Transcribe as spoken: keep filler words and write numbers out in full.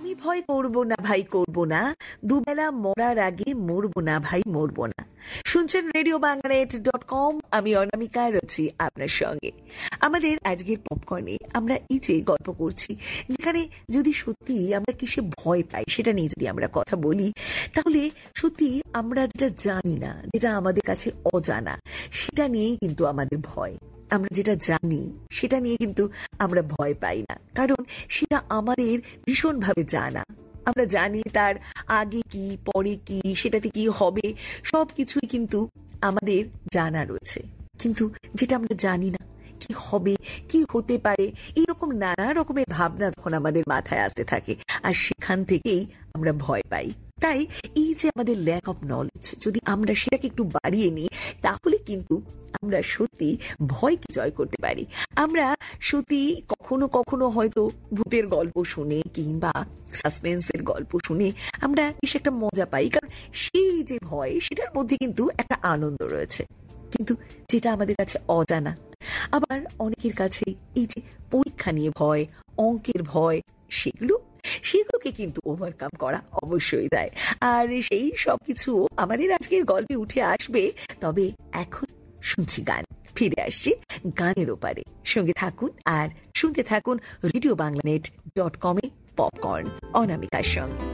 আমি ভয় করব না ভাই, করব না, দুবেলা মরার আগে মরবো না ভাই, মরবো না। শুনছেন রেডিও বাংলানেট ডট কম, আমি অনামিকা রয়েছি আপনার সঙ্গে। আমাদের আজকের পপকর্নে আমরা এই যে গল্প করছি, যেখানে যদি সত্যি আমরা কিসে ভয় পাই সেটা নিয়ে যদি আমরা কথা বলি, তাহলে সত্যি আমরা যেটা জানি না, যেটা আমাদের কাছে অজানা, সেটা নিয়েই কিন্তু আমাদের ভয়। আমরা যেটা জানি সেটা নিয়ে কিন্তু আমরা ভয় পাই না, কারণ সেটা আমাদের ভীষণভাবে জানা। আমরা জানি তার আগে কি পরে কি, সেটাতে কি হবে, সবকিছুই কিন্তু আমাদের জানা রয়েছে। কিন্তু যেটা আমরা জানি না, কি হবে, কি হতে পারে, এইরকম নানা রকমের ভাবনা তখন আমাদের মাথায় আসতে থাকে, আর সেখান থেকেই আমরা ভয় পাই। তাই এই যে আমাদের ল্যাক অফ নলেজ, যদি আমরা সেটাকে একটু বাড়িয়ে নিই, তাহলে কিন্তু আমরা সত্যি ভয়কে জয় করতে পারি। আমরা সত্যি কখনো কখনো হয়তো ভূতের গল্প শুনে কিংবা সাসপেন্সের গল্প শুনে আমরা বেশ একটা মজা পাই, কারণ সেই যে ভয়, সেটার মধ্যে কিন্তু একটা আনন্দ রয়েছে। কিন্তু যেটা আমাদের কাছে অজানা, আবার অনেকের কাছে এই যে পরীক্ষা নিয়ে ভয়, অঙ্কের ভয়, সেগুলো সেগুলোকে কিন্তু ওভারকাম করা অবশ্যই দেয়। আর সেই সবকিছু আমাদের আজকের গল্পে উঠে আসবে। তবে এখন শুনছি গান, ফিরে আসছি গানের ওপারে। সঙ্গে থাকুন আর শুনতে থাকুন রেডিও বাংলানেট ডট কমে পপকর্ন, অনামিকার সঙ্গে।